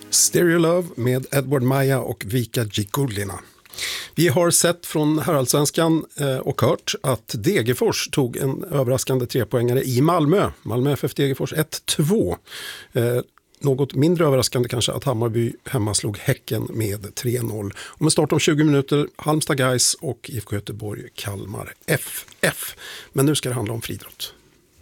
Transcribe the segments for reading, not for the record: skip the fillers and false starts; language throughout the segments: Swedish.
Stereo Love med Edward Maja och Vika Gikullina. Vi har sett från Heraldsvenskan och hört att Degerfors tog en överraskande 3-poängare i Malmö. Malmö FF Degerfors 1-2. Något mindre överraskande kanske att Hammarby hemma slog Häcken med 3-0. Och med start om 20 minuter Halmstad Guys och IFK Göteborg Kalmar FF. Men nu ska det handla om friidrott.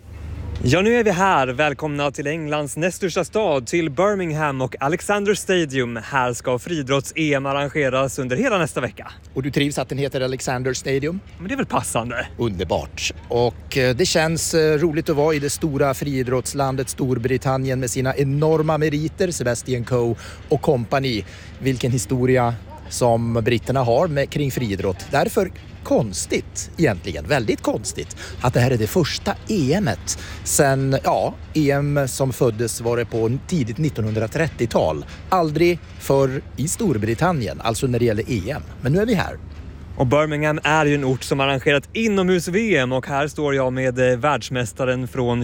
Ja, nu är vi här. Välkomna till Englands näst största stad, till Birmingham och Alexander Stadium. Här ska friidrotts-EM arrangeras under hela nästa vecka. Och du trivs att den heter Alexander Stadium? Men det är väl passande? Underbart. Och det känns roligt att vara i det stora friidrottslandet Storbritannien med sina enorma meriter, Sebastian Coe och company. Vilken historia som britterna har kring friidrott. Därför konstigt egentligen, väldigt konstigt att det här är det första EM:et sen, EM som föddes var det på tidigt 1930-tal. Aldrig förr i Storbritannien, alltså när det gäller EM. Men nu är vi här. Och Birmingham är ju en ort som arrangerat inomhus-VM och här står jag med världsmästaren från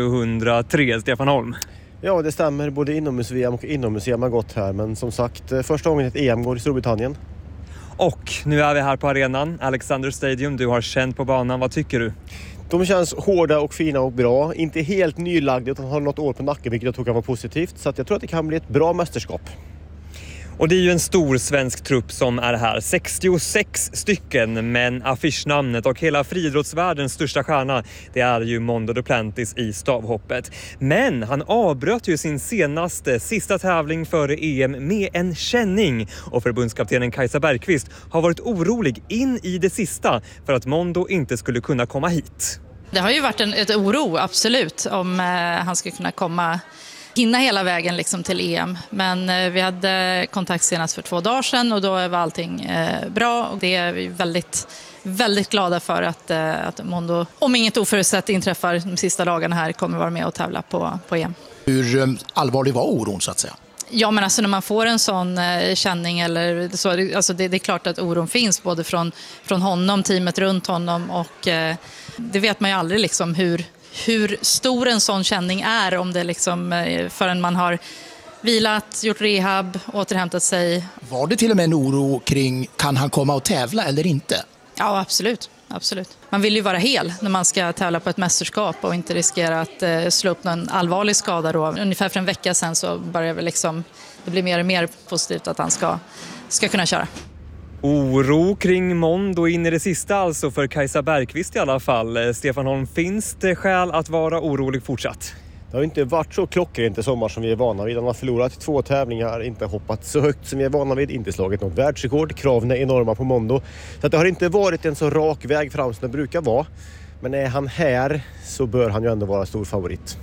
2003, Stefan Holm. Ja, det stämmer. Både inomhus-VM och inomhus-EM har gått här. Men som sagt, första gången ett EM går i Storbritannien. Och nu är vi här på arenan, Alexander Stadium. Du har känt på banan. Vad tycker du? De känns hårda och fina och bra. Inte helt nylagda utan har något år på nacken, vilket jag tror kan vara positivt. Så att jag tror att det kan bli ett bra mästerskap. Och det är ju en stor svensk trupp som är här. 66 stycken, men affischnamnet och hela friidrottsvärldens största stjärna, det är ju Mondo Duplantis i stavhoppet. Men han avbröt ju sin sista tävling före EM med en känning. Och förbundskaptenen Kajsa Bergqvist har varit orolig in i det sista för att Mondo inte skulle kunna komma hit. Det har ju varit ett oro, absolut, om han ska kunna hinna hela vägen liksom till EM. Men vi hade kontakt senast för 2 dagar sedan och då var allting bra. Och det är vi väldigt, väldigt glada för att Mondo, om inget oförutsett inträffar de sista dagarna här, kommer vara med och tävla på EM. Hur allvarlig var oron så att säga? Ja, men alltså när man får en sån känning eller så, alltså det är klart att oron finns både från honom, teamet runt honom och det vet man ju aldrig liksom hur stor en sån känning är om det liksom förrän man har vilat, gjort rehab, återhämtat sig. Var det till och med en oro kring kan han komma och tävla eller inte? Ja, absolut. Man vill ju vara hel när man ska tävla på ett mästerskap och inte riskera att slå upp någon allvarlig skada då. Ungefär för en vecka sedan så börjar det blir mer och mer positivt att han ska kunna köra. Oro kring Mondo in i det sista alltså för Kajsa Bergqvist i alla fall. Stefan Holm, finns det skäl att vara orolig fortsatt? Det har inte varit så klockrent i sommar som vi är vana vid. Han har förlorat 2 tävlingar, inte hoppat så högt som vi är vana vid, inte slagit något världsrekord. Kraven är enorma på Mondo. Så att det har inte varit en så rak väg fram som det brukar vara. Men är han här så bör han ju ändå vara stor favorit.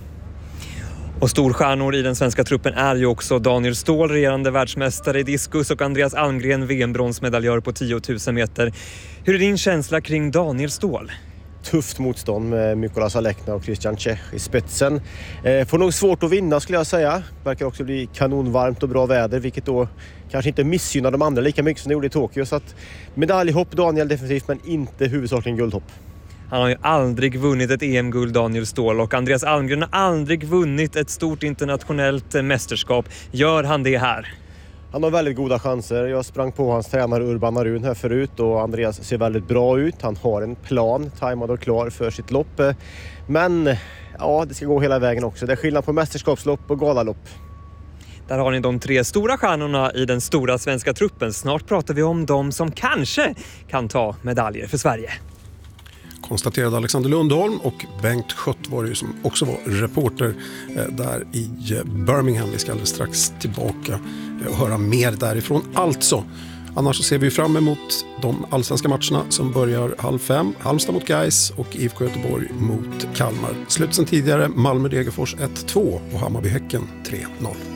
Och storstjärnor i den svenska truppen är ju också Daniel Ståhl, regerande världsmästare i diskus, och Andreas Almgren, VM-bronsmedaljör på 10 000 meter. Hur är din känsla kring Daniel Ståhl? Tufft motstånd med Mikolas Alekna och Christian Czech i spetsen. Får nog svårt att vinna skulle jag säga. Verkar också bli kanonvarmt och bra väder, vilket då kanske inte missgynnar de andra lika mycket som det gjorde i Tokyo. Så att medaljhopp Daniel definitivt, men inte huvudsakligen guldhopp. Han har ju aldrig vunnit ett EM-guld, Daniel Ståhl, och Andreas Almgren har aldrig vunnit ett stort internationellt mästerskap. Gör han det här? Han har väldigt goda chanser. Jag sprang på hans tränare Urban Arun här förut och Andreas ser väldigt bra ut. Han har en plan, tajmad och klar för sitt lopp. Men ja, det ska gå hela vägen också. Det är skillnad på mästerskapslopp och galalopp. Där har ni de 3 stora stjärnorna i den stora svenska truppen. Snart pratar vi om de som kanske kan ta medaljer för Sverige. Konstaterade Alexander Lundholm, och Bengt Schött var ju som också var reporter där i Birmingham. Vi ska alldeles strax tillbaka och höra mer därifrån. Alltså, annars så ser vi fram emot de allsvenska matcherna som börjar 5:30. Halmstad mot Gais och IFK Göteborg mot Kalmar. Slut sen tidigare, Malmö Degerfors 1-2 och Hammarby Häcken 3-0.